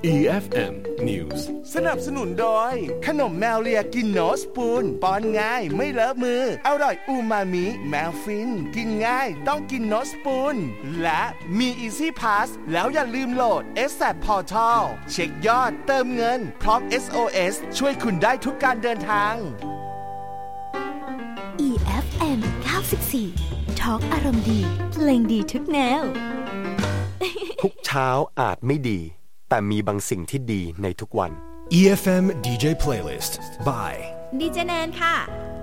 EFM News สนับสนุนโดยขนมแมวเลียกินโนสปูนป้อนง่ายไม่เลอะมืออร่อยอูมามิแมวฟินกินง่ายต้องกินโนสปูนและมี Easy Pass แล้วอย่าลืมโหลด SAP Portal เช็คยอดเติมเงินพร้อม SOS ช่วยคุณได้ทุกการเดินทาง EFM 94 Talk อารมณ์ดีเพลงดีทุกแนวทุกเช้าอาจไม่ดีแต่มีบางสิ่งที่ดีในทุกวัน EFM DJ Playlist by ดีเจแนนค่ะ